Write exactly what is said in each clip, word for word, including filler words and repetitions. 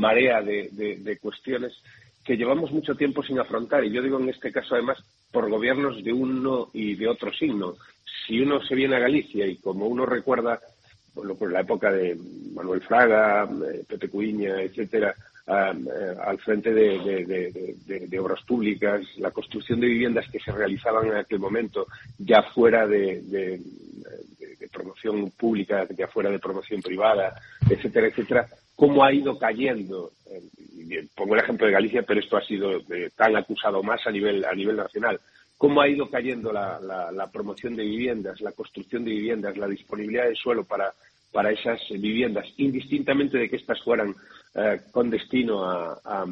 marea de, de, de cuestiones que llevamos mucho tiempo sin afrontar, y yo digo en este caso además por gobiernos de uno y de otro signo. Si uno se viene a Galicia y como uno recuerda, bueno, pues la época de Manuel Fraga, Pepe Cuiña, etcétera, um, eh, al frente de, de, de, de, de obras públicas, la construcción de viviendas que se realizaban en aquel momento, ya fuera de, de, de, de promoción pública, ya fuera de promoción privada, etcétera, etcétera, cómo ha ido cayendo. Eh, pongo el ejemplo de Galicia, pero esto ha sido eh, tan acusado más a nivel a nivel nacional. Cómo ha ido cayendo la, la, la promoción de viviendas, la construcción de viviendas, la disponibilidad de suelo para, para esas viviendas, indistintamente de que éstas fueran eh, con destino a, a,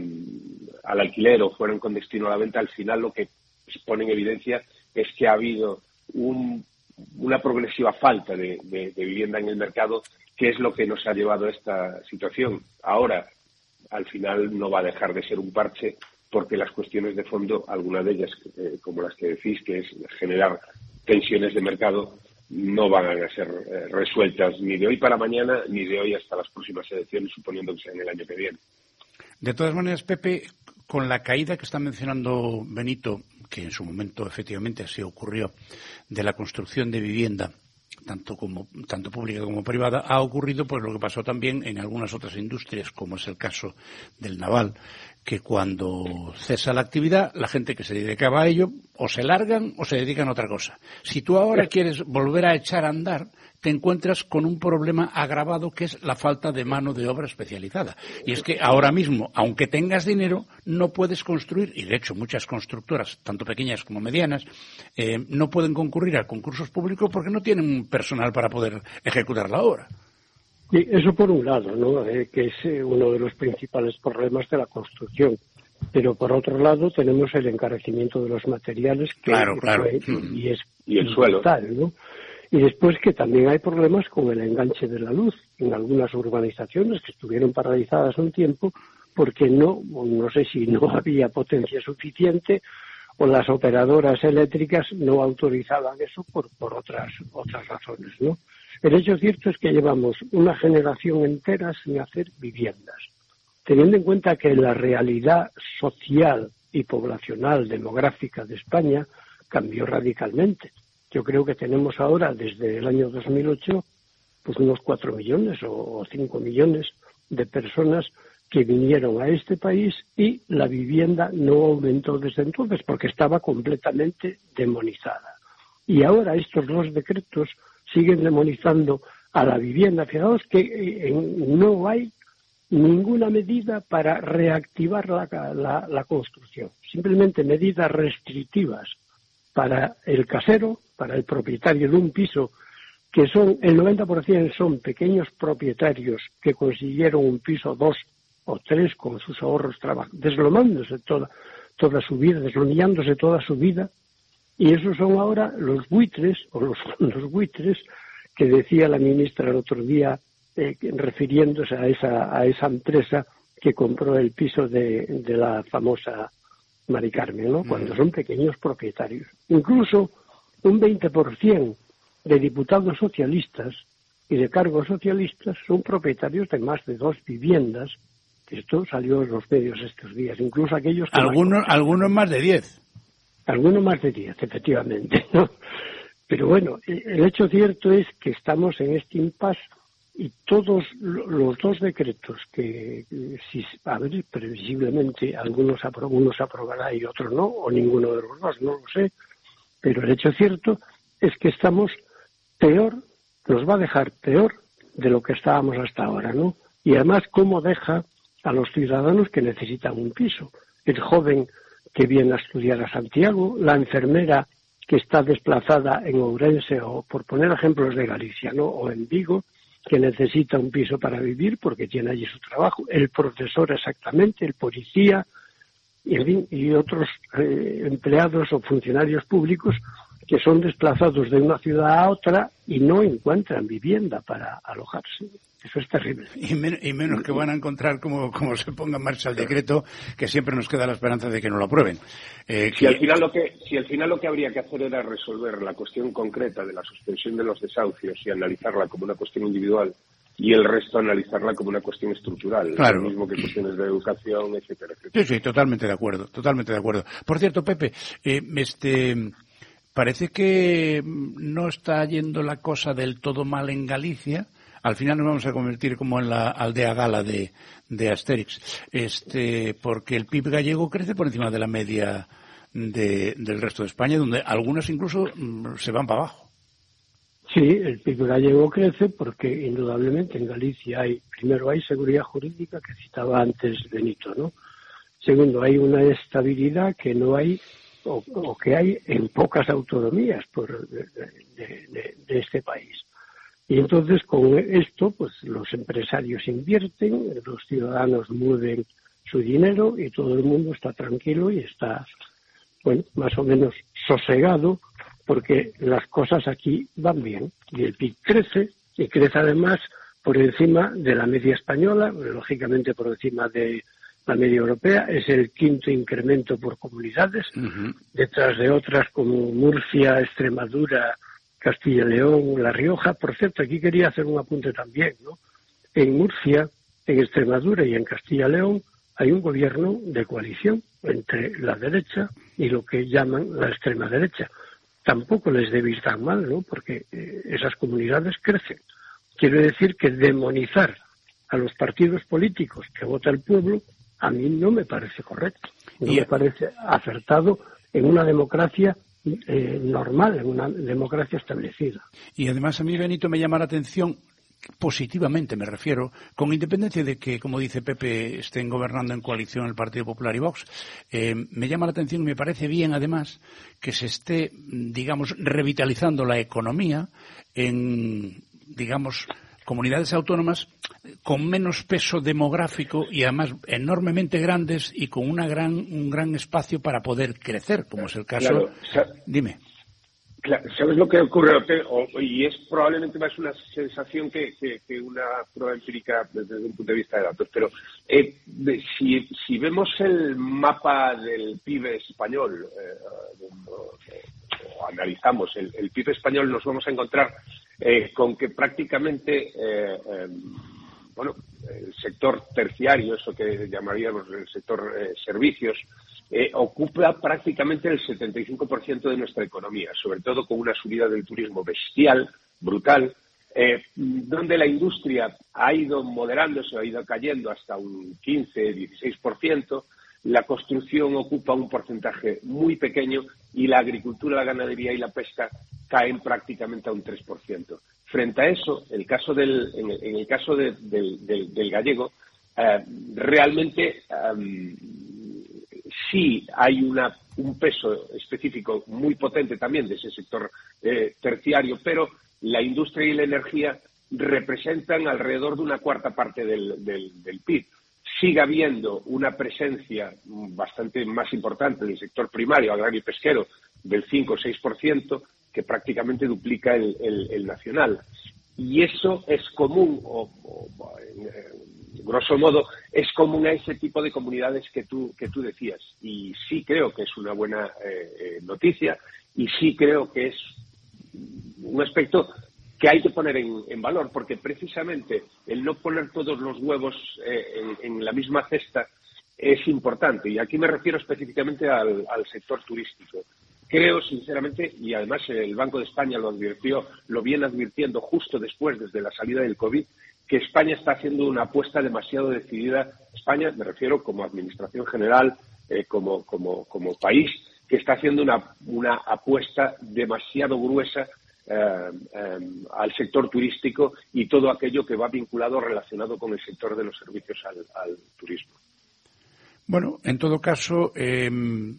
al alquiler o fueran con destino a la venta. Al final lo que pone en evidencia es que ha habido un, una progresiva falta de, de, de vivienda en el mercado, que es lo que nos ha llevado a esta situación. Ahora, al final no va a dejar de ser un parche, porque las cuestiones de fondo, algunas de ellas, eh, como las que decís, que es generar tensiones de mercado, no van a ser eh, resueltas ni de hoy para mañana, ni de hoy hasta las próximas elecciones, suponiendo que sean el año que viene. De todas maneras, Pepe, con la caída que está mencionando Benito, que en su momento efectivamente así ocurrió, de la construcción de vivienda, tanto como tanto pública como privada, ha ocurrido pues lo que pasó también en algunas otras industrias, como es el caso del naval, que cuando cesa la actividad, la gente que se dedicaba a ello o se largan o se dedican a otra cosa. Si tú ahora quieres volver a echar a andar, te encuentras con un problema agravado, que es la falta de mano de obra especializada. Y es que ahora mismo, aunque tengas dinero, no puedes construir, y de hecho muchas constructoras, tanto pequeñas como medianas, eh, no pueden concurrir a concursos públicos porque no tienen personal para poder ejecutar la obra. Sí, eso por un lado, ¿no? Eh, que es eh, uno de los principales problemas de la construcción. Pero por otro lado tenemos el encarecimiento de los materiales, que claro, claro. Fue, y es y el suelo, ¿no? Y después que también hay problemas con el enganche de la luz en algunas urbanizaciones que estuvieron paralizadas un tiempo porque no, no sé si no había potencia suficiente o las operadoras eléctricas no autorizaban eso por, por otras, otras razones, ¿no? El hecho cierto es que llevamos una generación entera sin hacer viviendas, teniendo en cuenta que la realidad social y poblacional demográfica de España cambió radicalmente. Yo creo que tenemos ahora, desde el año dos mil ocho, pues unos cuatro millones o cinco millones de personas que vinieron a este país y la vivienda no aumentó desde entonces porque estaba completamente demonizada. Y ahora estos dos decretos siguen demonizando a la vivienda. Fijaos que eh, no hay ninguna medida para reactivar la, la, la construcción, simplemente medidas restrictivas para el casero, para el propietario de un piso, que son el noventa por ciento son pequeños propietarios que consiguieron un piso dos o tres con sus ahorros, deslomándose toda, toda su vida, deslomándose toda su vida, y esos son ahora los buitres, o los fondos buitres, que decía la ministra el otro día, eh, refiriéndose a esa, a esa empresa que compró el piso de, de la famosa Mari Carmen, ¿no? Cuando son pequeños propietarios. Incluso un veinte por ciento de diputados socialistas y de cargos socialistas son propietarios de más de dos viviendas. Esto salió en los medios estos días, incluso aquellos que... Algunos, más... algunos más de diez. Algunos más de diez, efectivamente, ¿no? Pero bueno, el hecho cierto es que estamos en este impasse y todos los dos decretos que, si a ver, previsiblemente algunos apro- uno se aprobará y otro no, o ninguno de los dos, no lo sé, pero el hecho cierto es que estamos peor, nos va a dejar peor de lo que estábamos hasta ahora, ¿no? Y además, ¿cómo deja a los ciudadanos que necesitan un piso? El joven que viene a estudiar a Santiago, la enfermera que está desplazada en Ourense, o por poner ejemplos de Galicia, ¿no? O en Vigo, que necesita un piso para vivir porque tiene allí su trabajo, el profesor exactamente, el policía, y, en fin, y otros eh, empleados o funcionarios públicos que son desplazados de una ciudad a otra y no encuentran vivienda para alojarse. Eso es terrible. Y, men- y menos que van a encontrar como, como se ponga en marcha el decreto, que siempre nos queda la esperanza de que no lo aprueben. Eh, que... Si al final lo que, si al final lo que habría que hacer era resolver la cuestión concreta de la suspensión de los desahucios y analizarla como una cuestión individual, y el resto analizarla como una cuestión estructural, claro. Lo mismo que cuestiones de educación, etcétera, etcétera. Sí, sí, totalmente de acuerdo, totalmente de acuerdo. Por cierto, Pepe, eh, este, parece que no está yendo la cosa del todo mal en Galicia. Al final nos vamos a convertir como en la aldea gala de, de Asterix, este, porque el P I B gallego crece por encima de la media de, del resto de España, donde algunos incluso mm, se van para abajo. Sí, el P I B gallego crece porque indudablemente en Galicia hay, primero hay seguridad jurídica que citaba antes Benito, ¿no? Segundo, hay una estabilidad que no hay o, o que hay en pocas autonomías por, de, de, de, de este país. Y entonces con esto, pues los empresarios invierten, los ciudadanos mueven su dinero y todo el mundo está tranquilo y está, bueno, más o menos sosegado, porque las cosas aquí van bien. Y el P I B crece, y crece además por encima de la media española, lógicamente por encima de la media europea. Es el quinto incremento por comunidades, uh-huh. detrás de otras como Murcia, Extremadura, Castilla y León, La Rioja. Por cierto, aquí quería hacer un apunte también, ¿no? En Murcia, en Extremadura y en Castilla y León hay un gobierno de coalición entre la derecha y lo que llaman la extrema derecha. Tampoco les debe ir tan mal, ¿no? Porque eh, esas comunidades crecen. Quiero decir que demonizar a los partidos políticos que vota el pueblo a mí no me parece correcto, no me parece acertado en una democracia Eh, normal, en una democracia establecida. Y además a mí, Benito, me llama la atención, positivamente me refiero, con independencia de que, como dice Pepe, estén gobernando en coalición el Partido Popular y Vox, eh, me llama la atención y me parece bien, además, que se esté, digamos, revitalizando la economía en, digamos, comunidades autónomas con menos peso demográfico y además enormemente grandes y con una gran un gran espacio para poder crecer, como es el caso. Claro, o sea, dime. Claro, ¿sabes lo que ocurre? Y es probablemente más una sensación que, que, que una prueba empírica desde un punto de vista de datos. Pero eh, de, si, si vemos el mapa del P I B español, eh, o, o analizamos el, el P I B español, nos vamos a encontrar eh, con que prácticamente, eh, eh, bueno, el sector terciario, eso que llamaríamos el sector eh, servicios, Eh, ocupa prácticamente el setenta y cinco por ciento de nuestra economía, sobre todo con una subida del turismo bestial, brutal, eh, donde la industria ha ido moderándose, ha ido cayendo hasta un quince, dieciséis por ciento, la construcción ocupa un porcentaje muy pequeño y la agricultura, la ganadería y la pesca caen prácticamente a un tres por ciento. Frente a eso, el caso del, en, el, en el caso de, del, del, del gallego, eh, realmente um, sí hay una, un peso específico muy potente también de ese sector eh, terciario, pero la industria y la energía representan alrededor de una cuarta parte del, del, del P I B. Sigue habiendo una presencia bastante más importante del sector primario, agrario y pesquero, del cinco o seis por ciento, que prácticamente duplica el, el, el nacional. Y eso es común, o, o eh, grosso modo, es común a ese tipo de comunidades que tú, que tú decías. Y sí creo que es una buena eh, eh, noticia y sí creo que es un aspecto que hay que poner en, en valor, porque precisamente el no poner todos los huevos eh, en, en la misma cesta es importante. Y aquí me refiero específicamente al, al sector turístico. Creo, sinceramente, y además el Banco de España lo advirtió, lo viene advirtiendo justo después, desde la salida del COVID, que España está haciendo una apuesta demasiado decidida. España, me refiero como administración general, eh, como, como, como país, que está haciendo una, una apuesta demasiado gruesa eh, eh, al sector turístico y todo aquello que va vinculado, relacionado con el sector de los servicios al, al turismo. Bueno, en todo caso, eh,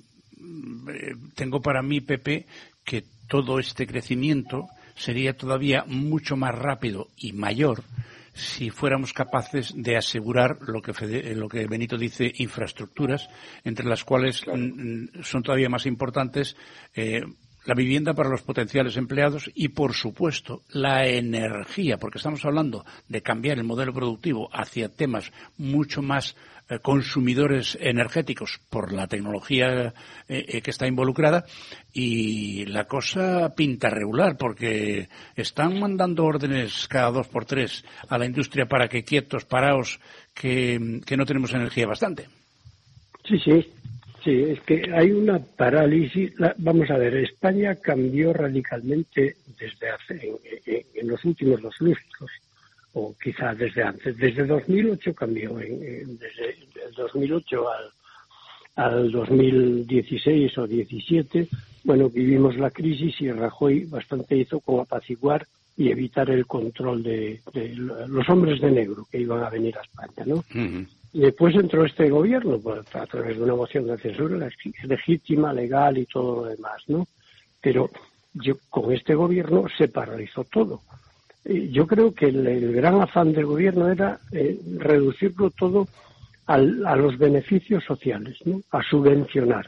tengo para mí, Pepe, que todo este crecimiento sería todavía mucho más rápido y mayor si fuéramos capaces de asegurar lo que Fede, lo que Benito dice, infraestructuras, entre las cuales claro. son todavía más importantes eh, la vivienda para los potenciales empleados y, por supuesto, la energía, porque estamos hablando de cambiar el modelo productivo hacia temas mucho más eh, consumidores energéticos por la tecnología eh, que está involucrada, y la cosa pinta regular, porque están mandando órdenes cada dos por tres a la industria para que quietos, paraos, que, que no tenemos energía bastante. Sí, sí. Sí, es que hay una parálisis. La, vamos a ver, España cambió radicalmente desde hace, en, en, en los últimos dos lustros, o quizás desde antes. Desde dos mil ocho cambió, en, en, desde el dos mil ocho al, al dos mil dieciséis o diecisiete, bueno, vivimos la crisis y Rajoy bastante hizo con apaciguar y evitar el control de, de los hombres de negro que iban a venir a España, ¿no? Uh-huh. Y después entró este gobierno, pues, a través de una moción de censura legítima, legal y todo lo demás, ¿no? Pero yo, con este gobierno se paralizó todo. Yo creo que el, el gran afán del gobierno era eh, reducirlo todo al, a los beneficios sociales, ¿no? A subvencionar.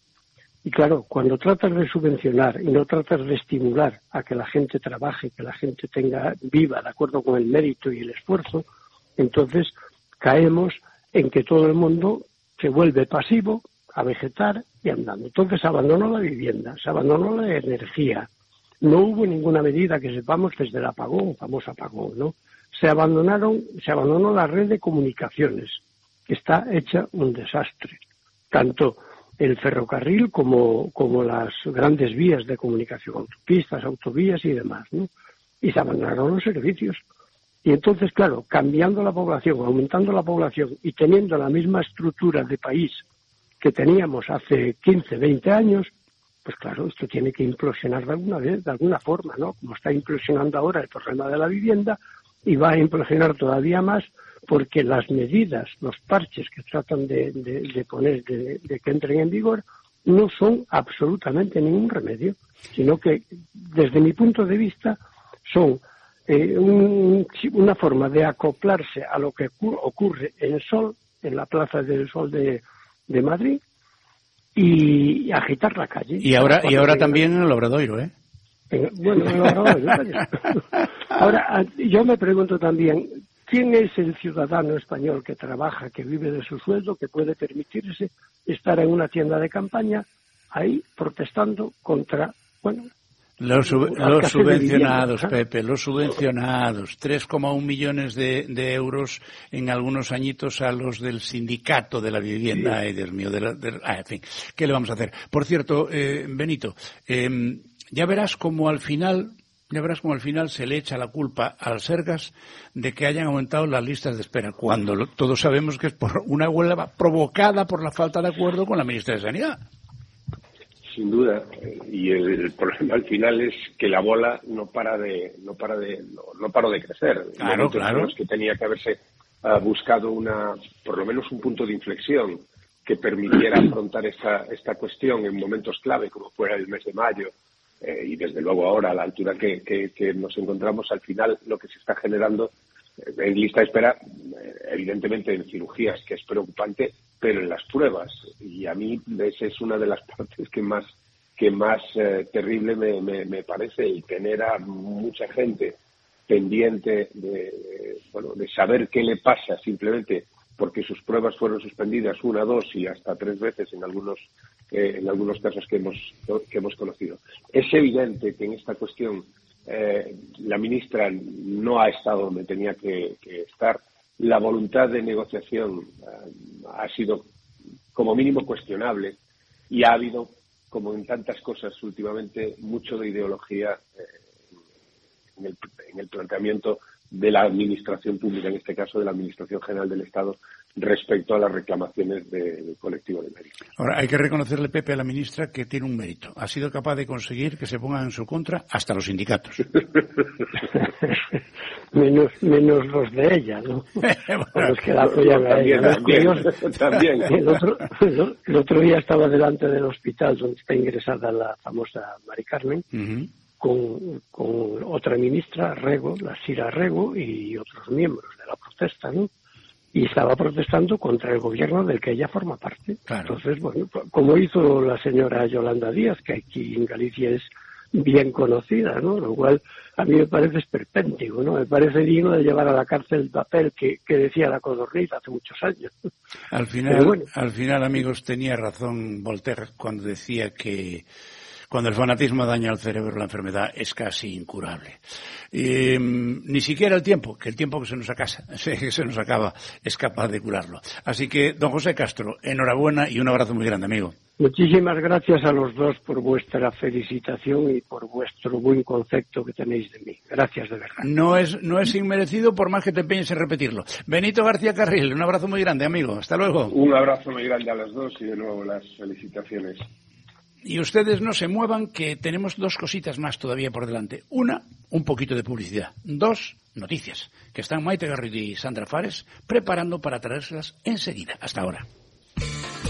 Y claro, cuando tratas de subvencionar y no tratas de estimular a que la gente trabaje, que la gente tenga viva de acuerdo con el mérito y el esfuerzo, entonces caemos en que todo el mundo se vuelve pasivo, a vegetar y andando. Entonces se abandonó la vivienda, se abandonó la energía. No hubo ninguna medida que sepamos desde el apagón, famoso apagón, ¿no? Se abandonaron, se abandonó la red de comunicaciones, que está hecha un desastre. Tanto el ferrocarril como, como las grandes vías de comunicación, autopistas, autovías y demás, ¿no? Y se abandonaron los servicios. Y entonces, claro, cambiando la población, aumentando la población y teniendo la misma estructura de país que teníamos hace quince, veinte años, pues claro, esto tiene que implosionar de alguna vez, de alguna forma, ¿no? Como está implosionando ahora el problema de la vivienda, y va a implosionar todavía más porque las medidas, los parches que tratan de, de, de poner, de, de que entren en vigor, no son absolutamente ningún remedio, sino que, desde mi punto de vista, son Eh, un, una forma de acoplarse a lo que ocurre en el Sol, en la Plaza del Sol de, de Madrid, y agitar la calle. Y ahora y ahora también en el Obradoiro, ¿eh? En, bueno, en el Obradoiro. Ahora, yo me pregunto también, ¿quién es el ciudadano español que trabaja, que vive de su sueldo, que puede permitirse estar en una tienda de campaña ahí protestando contra, bueno... Los, sub, los subvencionados, Pepe, los subvencionados, tres coma uno millones de, de euros en algunos añitos a los del sindicato de la vivienda. Sí. Ay, Dios mío, de la, de, ah, en fin, ¿qué le vamos a hacer? Por cierto, eh, Benito, eh, ya verás como al final, ya verás como al final se le echa la culpa a las Sergas de que hayan aumentado las listas de espera, cuando lo, todos sabemos que es por una huelga provocada por la falta de acuerdo con la ministra de Sanidad. Sin duda, y el, el problema al final es que la bola no para de no para de no, no paró de crecer. Claro, claro. Los que tenía que haberse uh, buscado una por lo menos un punto de inflexión que permitiera afrontar esta esta cuestión en momentos clave como fuera el mes de mayo eh, y desde luego ahora a la altura que, que, que nos encontramos, al final lo que se está generando en lista de espera, evidentemente en cirugías, que es preocupante, pero en las pruebas. Y a mí esa es una de las partes que más que más eh, terrible me, me, me parece, y tener a mucha gente pendiente de, de, bueno, de saber qué le pasa simplemente porque sus pruebas fueron suspendidas una, dos y hasta tres veces en algunos eh, en algunos casos que hemos que hemos conocido. Es evidente que en esta cuestión Eh, la ministra no ha estado donde tenía que, que estar. La voluntad de negociación eh, ha sido como mínimo cuestionable, y ha habido, como en tantas cosas últimamente, mucho de ideología eh, en, el, en el planteamiento de la administración pública, en este caso de la Administración General del Estado, respecto a las reclamaciones del colectivo de médicos. Ahora, hay que reconocerle, Pepe, a la ministra que tiene un mérito. Ha sido capaz de conseguir que se pongan en su contra hasta los sindicatos. menos, menos los de ella, ¿no? Bueno, los que la apoyan a ella. También, también. El otro, el, el otro día estaba delante del hospital donde está ingresada la famosa Mari Carmen, uh-huh. con, con otra ministra, Rego, la Sira Rego, y otros miembros de la protesta, ¿no? y estaba protestando contra el gobierno del que ella forma parte. Claro. Entonces, bueno, como hizo la señora Yolanda Díaz, que aquí en Galicia es bien conocida, ¿no? Lo cual a mí me parece esperpéntico, ¿no? Me parece digno de llevar a la cárcel el papel que, que decía la Codorniz hace muchos años. Al final, bueno. al final, amigos, tenía razón Voltaire cuando decía que cuando el fanatismo daña al cerebro, la enfermedad es casi incurable. Eh, ni siquiera el tiempo, que el tiempo que se nos acasa, que se nos acaba, es capaz de curarlo. Así que, don José Castro, enhorabuena y un abrazo muy grande, amigo. Muchísimas gracias a los dos por vuestra felicitación y por vuestro buen concepto que tenéis de mí. Gracias, de verdad. No es, no es inmerecido por más que te empeñes en repetirlo. Benito García Carril, un abrazo muy grande, amigo. Hasta luego. Un abrazo muy grande a los dos y de nuevo las felicitaciones. Y ustedes no se muevan, que tenemos dos cositas más todavía por delante. Una, un poquito de publicidad. Dos, noticias, que están Maite Garrido y Sandra Fares preparando para traérselas enseguida. Hasta ahora.